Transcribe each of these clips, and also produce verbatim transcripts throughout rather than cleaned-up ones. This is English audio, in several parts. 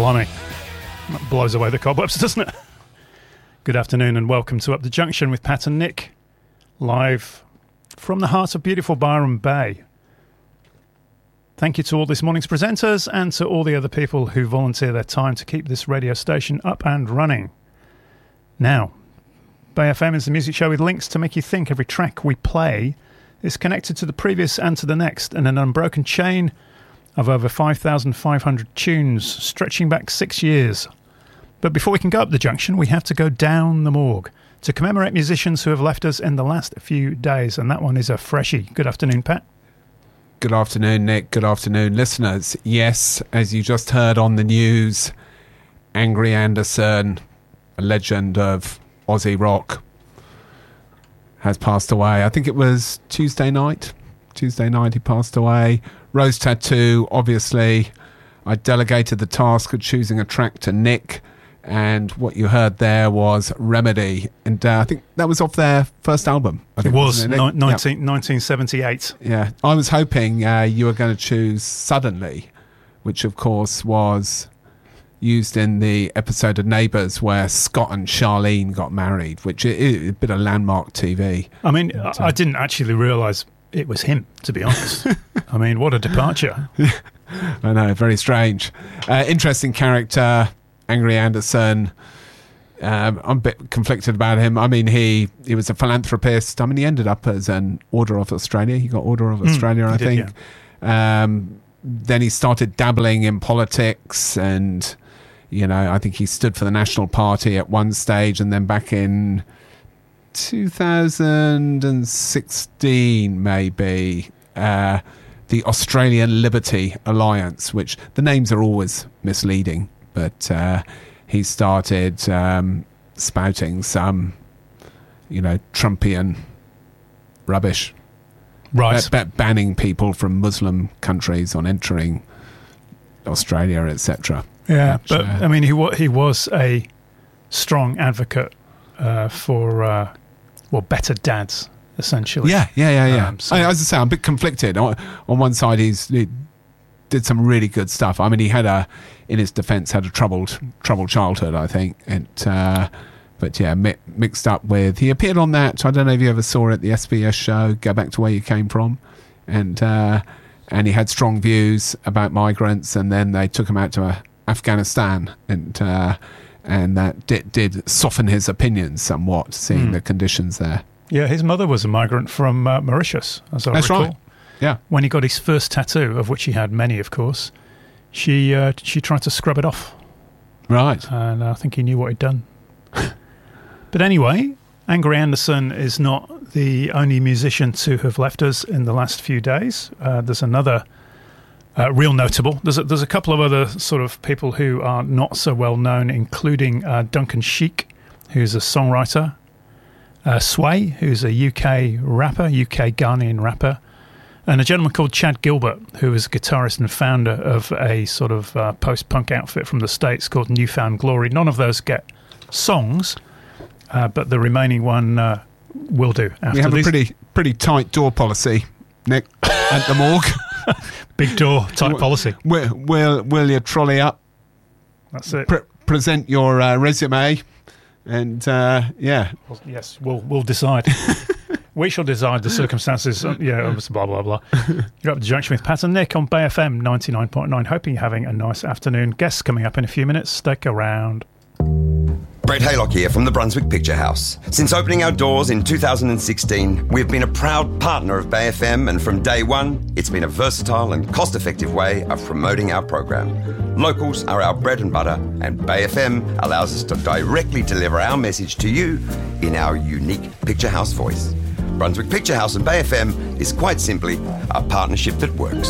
Blimey. That blows away the cobwebs, doesn't it? Good afternoon and welcome to Up the Junction with Pat and Nick, live from the heart of beautiful Byron Bay. Thank you to all this morning's presenters and to all the other people who volunteer their time to keep this radio station up and running. Now, Bay F M is the music show with links to make you think. Every track we play is connected to the previous and to the next in an unbroken chain of over five thousand five hundred tunes stretching back six years. But before we can go up the junction, we have to go down the morgue to commemorate musicians who have left us in the last few days, and that one is a freshie. Good afternoon, Pat. Good afternoon, Nick. Good afternoon, listeners. Yes, as you just heard on the news, Angry Anderson, a legend of Aussie rock, has passed away. I think it was Tuesday night. Tuesday night he passed away. Rose Tattoo, obviously. I delegated the task of choosing a track to Nick, and what you heard there was Remedy, and uh, I think that was off their first album. I think, it was, it, ni- nineteen, yeah. nineteen seventy-eight. Yeah, I was hoping uh, you were going to choose Suddenly, which of course was used in the episode of Neighbours where Scott and Charlene got married, which is a bit of landmark T V. I mean, but, I, uh, I didn't actually realise it was him, to be honest. I mean, what a departure. I know, very strange. Uh, interesting character, Angry Anderson. Um, I'm a bit conflicted about him. I mean, he, he was a philanthropist. I mean, he ended up as an Order of Australia. He got Order of Australia, mm, I did, think. Yeah. Um, then he started dabbling in politics, and, you know, I think he stood for the National Party at one stage, and then back in two thousand sixteen, maybe, uh, the Australian Liberty Alliance, which the names are always misleading, but uh, he started um, spouting some, you know, Trumpian rubbish. Right. Ba- ba- banning people from Muslim countries on entering Australia, et cetera. Yeah, Which, but, uh, I mean, he, wa- he was a strong advocate uh, for, uh, well, better dads, essentially. Yeah, yeah, yeah, yeah. Um, so- I, as I say, I'm a bit conflicted. On, on one side, he's he did some really good stuff. I mean, he had a, in his defence, had a troubled, troubled childhood, I think. And, uh, but yeah, mi- mixed up with, he appeared on that, I don't know if you ever saw it, the S B S show, Go Back to Where You Came From. And, uh, and he had strong views about migrants, and then they took him out to uh, Afghanistan, and, uh, and that did, did soften his opinions somewhat, seeing mm. the conditions there. Yeah, his mother was a migrant from uh, Mauritius, as I That's recall. right. Yeah. When he got his first tattoo, of which he had many, of course, she uh, she tried to scrub it off. Right. And I think he knew what he'd done. But anyway, Angry Anderson is not the only musician to have left us in the last few days. Uh, there's another uh, real notable. There's a, there's a couple of other sort of people who are not so well known, including uh, Duncan Sheik, who's a songwriter, uh, Sway, who's a U K rapper, U K Ghanaian rapper, and a gentleman called Chad Gilbert, who is a guitarist and founder of a sort of uh, post-punk outfit from the States called Newfound Glory. None of those get songs, uh, but the remaining one uh, will do. After we have these. a pretty pretty tight door policy, Nick, at the morgue. Big door, tight policy. Will, will, will you trolley up? That's it. Pre- present your uh, resume, and uh, yeah. Well, yes, we'll we'll decide. We shall decide the circumstances. Uh, yeah, blah, blah, blah. You're up the junction with Pat and Nick on Bay F M ninety-nine point nine. Hoping you're having a nice afternoon. Guests coming up in a few minutes. Stick around. Brett Haylock here from the Brunswick Picture House. Since opening our doors in two thousand sixteen, we've been a proud partner of Bay F M, and from day one, it's been a versatile and cost-effective way of promoting our program. Locals are our bread and butter, and Bay F M allows us to directly deliver our message to you in our unique Picture House voice. Brunswick Picture House and Bay F M is quite simply a partnership that works.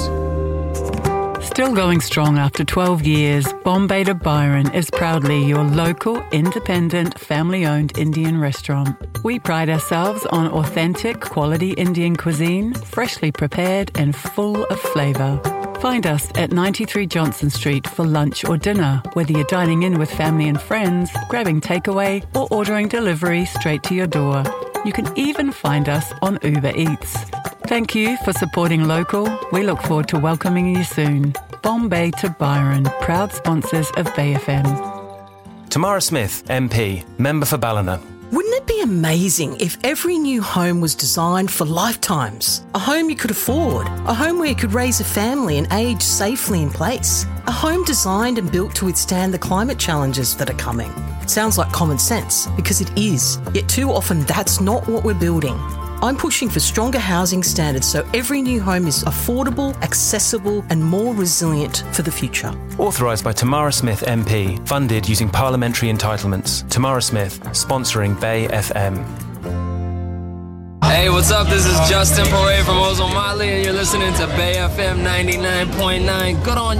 Still going strong after twelve years, Bombay to Byron is proudly your local, independent, family-owned Indian restaurant. We pride ourselves on authentic, quality Indian cuisine, freshly prepared and full of flavour. Find us at ninety-three Johnson Street for lunch or dinner, whether you're dining in with family and friends, grabbing takeaway, or ordering delivery straight to your door. You can even find us on Uber Eats. Thank you for supporting local. We look forward to welcoming you soon. Bombay to Byron, proud sponsors of Bay F M. Tamara Smith, M P, member for Ballina. Wouldn't it be amazing if every new home was designed for lifetimes? A home you could afford, a home where you could raise a family and age safely in place, a home designed and built to withstand the climate challenges that are coming. Sounds like common sense, because it is, yet too often that's not what we're building. I'm pushing for stronger housing standards so every new home is affordable, accessible and more resilient for the future. Authorised by Tamara Smith M P. Funded using parliamentary entitlements. Tamara Smith, sponsoring Bay F M. Hey, what's up? This is Justin Poirier from Ozone Motley and you're listening to Bay F M ninety-nine point nine. Good on you.